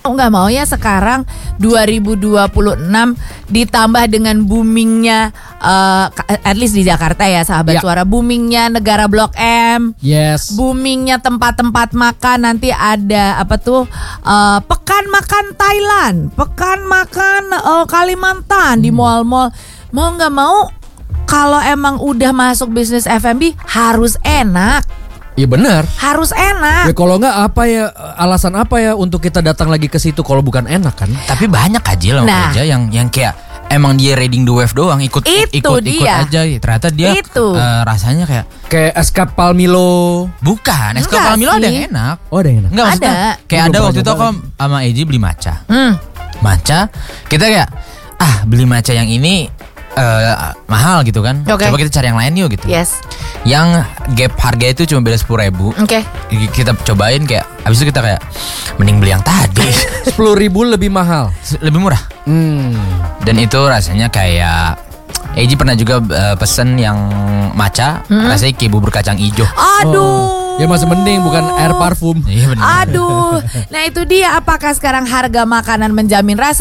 nggak mau ya sekarang 2026 ditambah dengan boomingnya at least di Jakarta ya sahabat suara, boomingnya negara Blok M, boomingnya tempat-tempat makan, nanti ada apa tuh pekan makan Thailand, pekan makan Kalimantan di mall-mall. Mau nggak mau kalau emang udah masuk bisnis F&B harus enak. Iya benar. Harus enak. Ya kalau nggak apa ya, alasan apa ya untuk kita datang lagi ke situ kalau bukan enak kan? Tapi banyak aja loh aja yang kayak emang dia riding the wave doang, ikut aja. Ternyata dia rasanya kayak Escape Palmilo. Bukan, Escape Palmilo ada yang enak. Oh, ada yang enak. Enggak, maksudnya kayak ada waktu itu aku sama Eji beli matcha. Matcha, kita kayak beli matcha yang ini mahal gitu kan. Coba kita cari yang lain yuk gitu. Yang gap harga itu cuma beda 10.000. Kita cobain kayak, habis itu kita kayak mending beli yang tadi. 10.000 lebih mahal, lebih murah. Dan itu rasanya kayak Eji pernah juga pesen yang matcha, rasanya kayak bubur kacang hijau. Aduh. Ya masih mending bukan air parfum. Aduh. Nah itu dia, apakah sekarang harga makanan menjamin rasa?